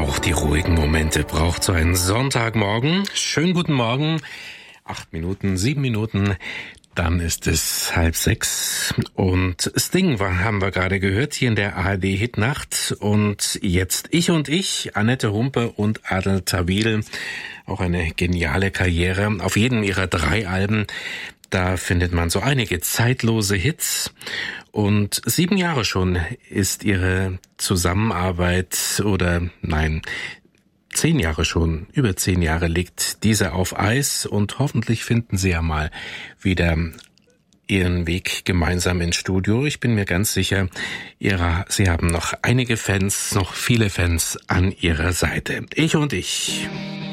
braucht die ruhigen Momente, braucht so einen Sonntagmorgen. Schönen guten Morgen. 8 Minuten, 7 Minuten, dann ist es 5:30 und Sting haben wir gerade gehört hier in der ARD Hitnacht. Und jetzt Ich und Ich, Annette Humpe und Adel Tawil. Auch eine geniale Karriere. Auf jedem ihrer 3 Alben, da findet man so einige zeitlose Hits. Und 7 Jahre schon ist ihre Zusammenarbeit 10 Jahre schon, über 10 Jahre liegt diese auf Eis und hoffentlich finden sie ja mal wieder ihren Weg gemeinsam ins Studio. Ich bin mir ganz sicher, sie haben noch einige Fans, noch viele Fans an ihrer Seite. Ich und Ich.